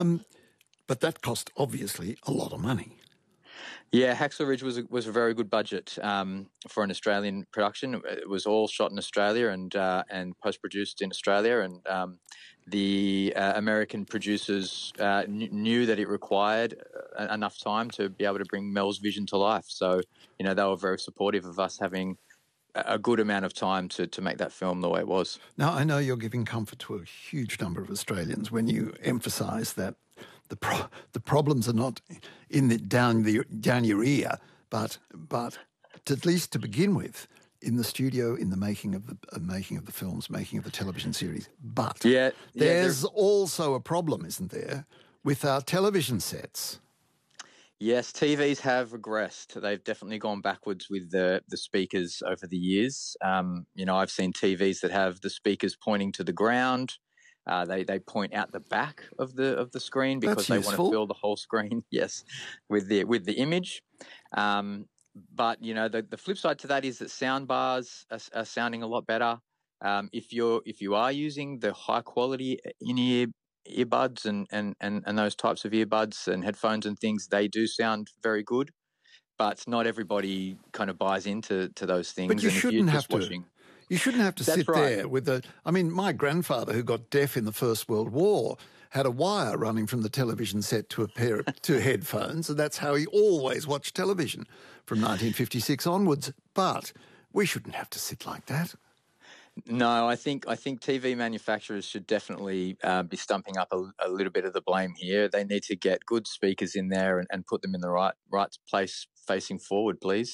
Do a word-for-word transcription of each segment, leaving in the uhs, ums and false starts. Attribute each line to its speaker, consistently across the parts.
Speaker 1: But that cost, obviously, a lot of money.
Speaker 2: Yeah, Hacksaw Ridge was a, was a very good budget um, for an Australian production. It was all shot in Australia and uh, and post produced in Australia, and um, the uh, American producers uh, kn- knew that it required uh, enough time to be able to bring Mel's vision to life. So you know they were very supportive of us having a good amount of time to to make that film the way it was.
Speaker 1: Now, I know you're giving comfort to a huge number of Australians when you emphasise that the pro- the problems are not in the down the down your ear, but but at least to begin with, in the studio, in the making of the uh, making of the films, making of the television series. But
Speaker 2: yeah,
Speaker 1: there's
Speaker 2: yeah,
Speaker 1: also a problem, isn't there, with our television sets?
Speaker 2: Yes, T Vs have regressed. They've definitely gone backwards with the the speakers over the years. Um, you know, I've seen T Vs that have the speakers pointing to the ground. Uh, they they point out the back of the of the screen because
Speaker 1: That's
Speaker 2: they
Speaker 1: useful.
Speaker 2: want to fill the whole screen. Yes, with the with the image. Um, but you know, the the flip side to that is that sound bars are, are sounding a lot better. Um, if you're if you are using the high quality in ear earbuds and, and, and, and those types of earbuds and headphones and things, they do sound very good, but not everybody kind of buys into to those things.
Speaker 1: But you
Speaker 2: and
Speaker 1: shouldn't
Speaker 2: if
Speaker 1: have to.
Speaker 2: watching,
Speaker 1: you shouldn't have to
Speaker 2: That's
Speaker 1: sit
Speaker 2: right.
Speaker 1: there with a. I mean, my grandfather, who got deaf in the First World War, had a wire running from the television set to a pair of to headphones, and that's how he always watched television from nineteen fifty-six onwards. But we shouldn't have to sit like that.
Speaker 2: No, I think I think T V manufacturers should definitely uh, be stumping up a, a little bit of the blame here. They need to get good speakers in there and, and put them in the right right place facing forward, please.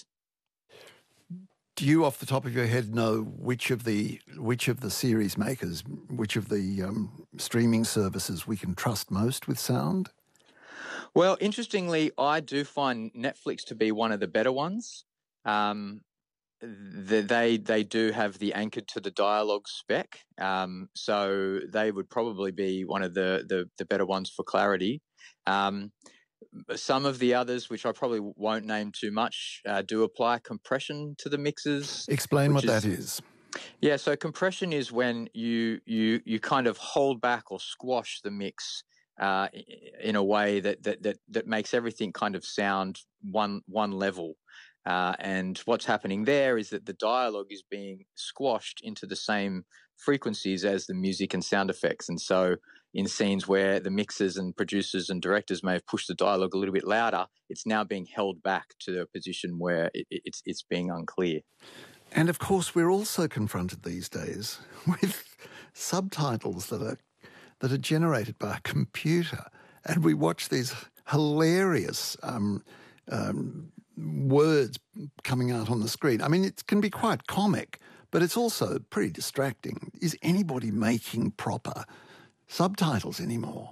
Speaker 1: Do you, off the top of your head, know which of the which of the series makers, which of the um, streaming services we can trust most with sound?
Speaker 2: Well, interestingly, I do find Netflix to be one of the better ones. Um, the, they they do have the anchored to the dialogue spec, um, so they would probably be one of the the, the better ones for clarity. Um, some of the others, which I probably won't name too much, uh, do apply compression to the mixes.
Speaker 1: Explain what
Speaker 2: is,
Speaker 1: that is.
Speaker 2: Yeah, so compression is when you you you kind of hold back or squash the mix uh, in a way that, that that that makes everything kind of sound one one level. Uh, and what's happening there is that the dialogue is being squashed into the same frequencies as the music and sound effects. And so in scenes where the mixers and producers and directors may have pushed the dialogue a little bit louder, it's now being held back to a position where it, it's, it's being unclear.
Speaker 1: And of course, we're also confronted these days with subtitles that are that are generated by a computer, and we watch these hilarious um, um, words coming out on the screen. I mean, it can be quite comic, but it's also pretty distracting. Is anybody making proper subtitles anymore?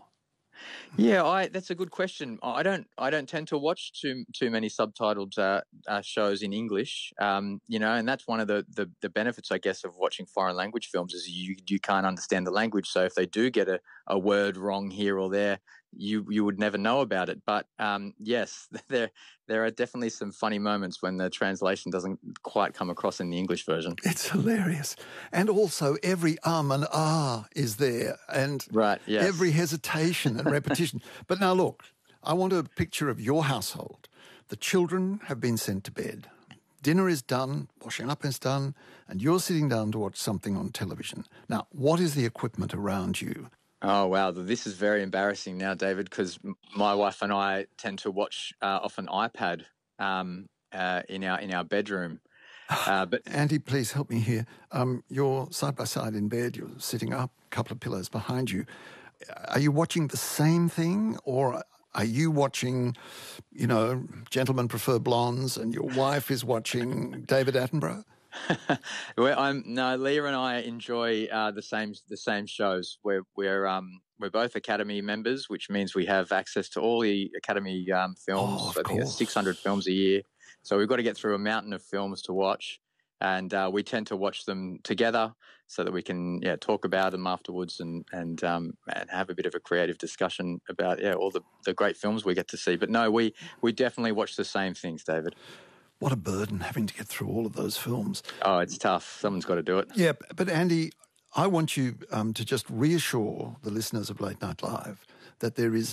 Speaker 2: Yeah, I, that's a good question. I don't I don't tend to watch too too many subtitled uh, uh, shows in English, um, you know, and that's one of the, the, the benefits, I guess, of watching foreign language films is you you can't understand the language. So if they do get a, a word wrong here or there, you you would never know about it. But um, yes, there there are definitely some funny moments when the translation doesn't quite come across in the English version.
Speaker 1: It's hilarious. And also every um and ah is there, and
Speaker 2: right, yes.
Speaker 1: every hesitation and repetition. But now look, I want a picture of your household. The children have been sent to bed. Dinner is done, washing up is done, and you're sitting down to watch something on television. Now, what is the equipment around you?
Speaker 2: Oh, wow. This is very embarrassing now, David, because my wife and I tend to watch uh, off an iPad um, uh, in our in our bedroom. Uh, but
Speaker 1: Andy, please help me here. Um, you're side by side in bed. You're sitting up, a couple of pillows behind you. Are you watching the same thing, or are you watching, you know, Gentlemen Prefer Blondes, and your wife is watching David Attenborough?
Speaker 2: well, I'm no. Leah and I enjoy uh, the same the same shows. We're we're um we're both Academy members, which means we have access to all the Academy um, films.
Speaker 1: Oh, of
Speaker 2: I think
Speaker 1: course.
Speaker 2: it's six hundred films a year, so we've got to get through a mountain of films to watch, and uh, we tend to watch them together so that we can yeah talk about them afterwards and and um and have a bit of a creative discussion about yeah all the, the great films we get to see. But no, we we definitely watch the same things, David.
Speaker 1: What a burden having to get through all of those films.
Speaker 2: Oh, it's tough. Someone's got to do it.
Speaker 1: Yeah, but Andy, I want you um, to just reassure the listeners of Late Night Live that there is